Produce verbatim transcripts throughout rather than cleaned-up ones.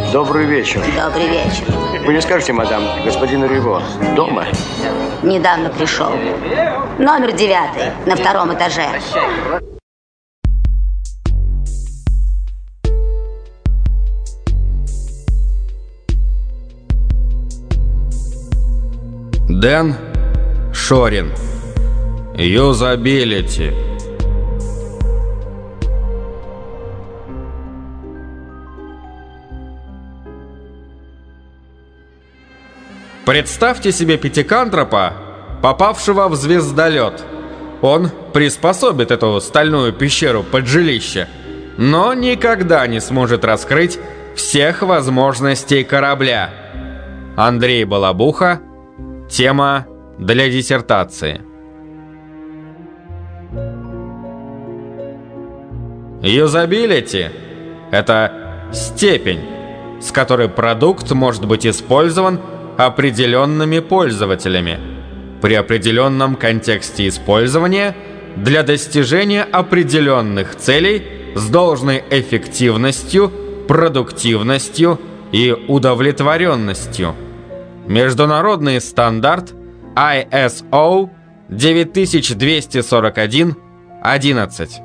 Добрый вечер. Добрый вечер. Вы не скажете, мадам, господин Риво дома? Недавно пришел. Номер девятый, на втором этаже. Дэн Шорин. Юзабилити. Представьте себе пятикантропа, попавшего в звездолет. Он приспособит эту стальную пещеру под жилище, но никогда не сможет раскрыть всех возможностей корабля. Андрей Балабуха. Тема для диссертации. Юзабилити – это степень, с которой продукт может быть использован определенными пользователями при определенном контексте использования для достижения определенных целей с должной эффективностью, продуктивностью и удовлетворенностью. Международный стандарт ай эс о девять тысяч двести сорок один одиннадцать.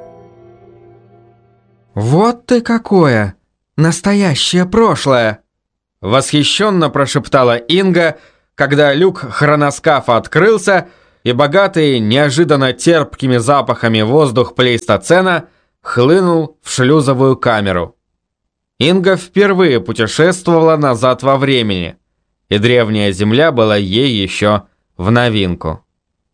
«Вот ты какое! Настоящее прошлое!» Восхищенно прошептала Инга, когда люк хроноскафа открылся, и богатый неожиданно терпкими запахами воздух плейстоцена хлынул в шлюзовую камеру. Инга впервые путешествовала назад во времени, и древняя земля была ей еще в новинку.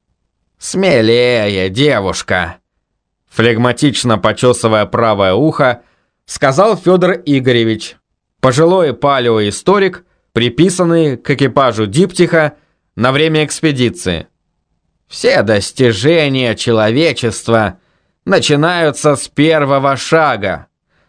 «Смелее, девушка!» Флегматично почесывая правое ухо, сказал Федор Игоревич, пожилой палеоисторик, приписанный к экипажу диптиха на время экспедиции. «Все достижения человечества начинаются с первого шага.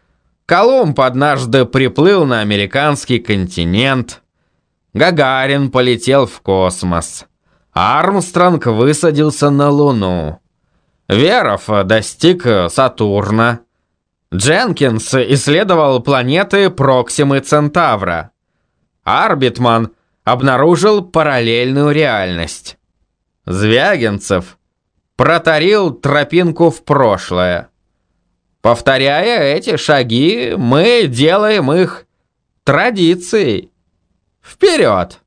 Колумб однажды приплыл на американский континент, Гагарин полетел в космос, Армстронг высадился на Луну, Веров достиг Сатурна, Дженкинс исследовал планеты Проксимы Центавра, Арбитман обнаружил параллельную реальность, Звягинцев протарил тропинку в прошлое. Повторяя эти шаги, мы делаем их традицией. Вперед!»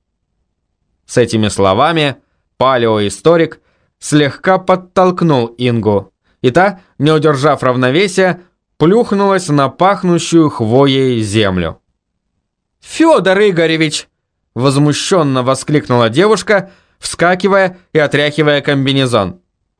С этими словами палеоисторик слегка подтолкнул Ингу, и та, не удержав равновесия, плюхнулась на пахнущую хвоей землю. «Федор Игоревич!» — возмущенно воскликнула девушка, вскакивая и отряхивая комбинезон.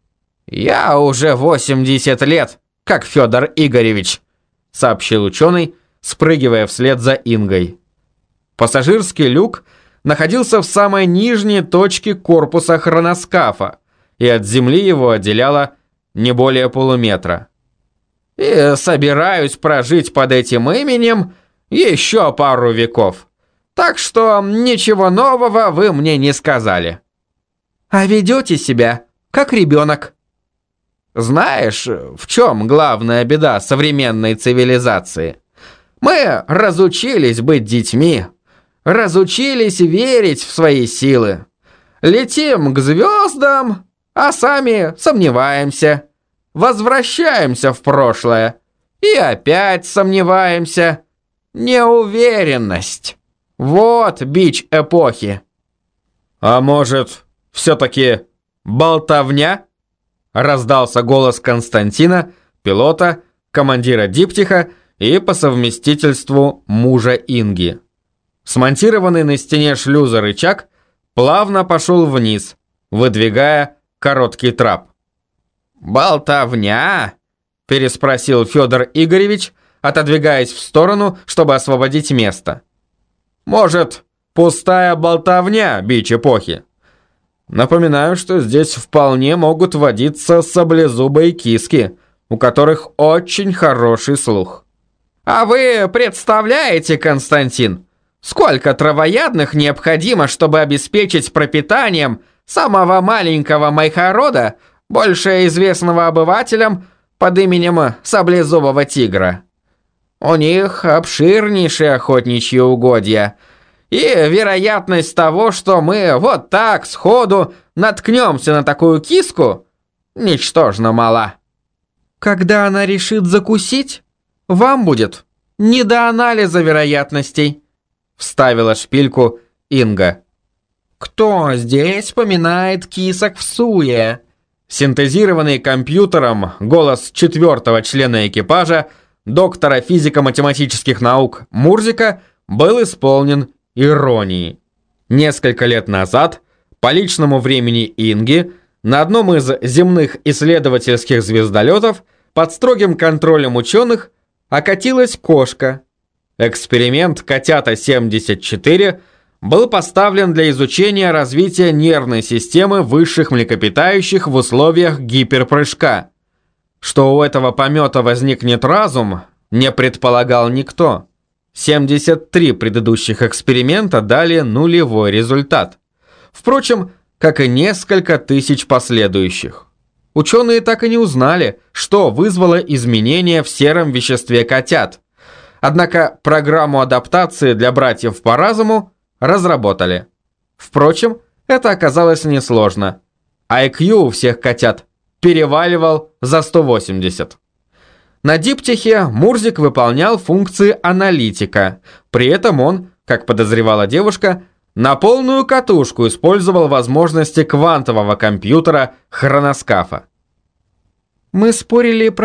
«Я уже восемьдесят лет, как Федор Игоревич», — сообщил ученый, спрыгивая вслед за Ингой. Пассажирский люк находился в самой нижней точке корпуса хроноскафа, и от земли его отделяло не более полуметра. «И собираюсь прожить под этим именем еще пару веков, так что ничего нового вы мне не сказали». «А ведете себя как ребенок». «Знаешь, в чем главная беда современной цивилизации? Мы разучились быть детьми, разучились верить в свои силы. Летим к звездам, а сами сомневаемся. Возвращаемся в прошлое и опять сомневаемся. Неуверенность. Вот бич эпохи». «А может, все-таки болтовня?» Раздался голос Константина, пилота, командира диптиха и по совместительству мужа Инги. Смонтированный на стене шлюза рычаг плавно пошел вниз, выдвигая короткий трап. «Болтовня?» – переспросил Федор Игоревич, отодвигаясь в сторону, чтобы освободить место. «Может, пустая болтовня, бич эпохи? Напоминаю, что здесь вполне могут водиться саблезубые киски, у которых очень хороший слух». «А вы представляете, Константин, сколько травоядных необходимо, чтобы обеспечить пропитанием самого маленького майхорода, больше известного обывателям под именем саблезубого тигра? У них обширнейшие охотничьи угодья. И вероятность того, что мы вот так сходу наткнемся на такую киску, ничтожно мала. Когда она решит закусить, вам будет не до анализа вероятностей, вставила шпильку Инга. Кто здесь поминает кисок в суе? Синтезированный компьютером голос четвертого члена экипажа, доктора физико-математических наук Мурзика, был исполнен иронией. Несколько лет назад, по личному времени Инги, на одном из земных исследовательских звездолетов под строгим контролем ученых окатилась кошка. Эксперимент «Котята семьдесят четыре» был поставлен для изучения развития нервной системы высших млекопитающих в условиях гиперпрыжка. Что у этого помета возникнет разум, не предполагал никто. семьдесят три предыдущих эксперимента дали нулевой результат. Впрочем, как и несколько тысяч последующих. Ученые так и не узнали, что вызвало изменения в сером веществе котят. Однако программу адаптации для братьев по разуму разработали. Впрочем, это оказалось несложно. ай кью у всех котят переваливал за сто восемьдесят. На диптихе Мурзик выполнял функции аналитика. При этом он, как подозревала девушка, на полную катушку использовал возможности квантового компьютера хроноскафа. Мы спорили про